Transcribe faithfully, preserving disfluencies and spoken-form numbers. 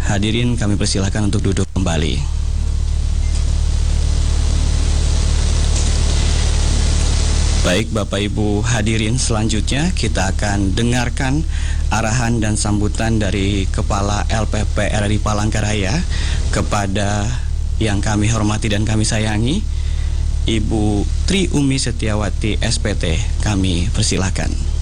Hadirin kami persilakan untuk duduk kembali. Baik Bapak Ibu hadirin, selanjutnya kita akan dengarkan arahan dan sambutan dari Kepala L P P R I Palangkaraya kepada yang kami hormati dan kami sayangi, Ibu Tri Umi Setiawati S P T. Kami persilakan.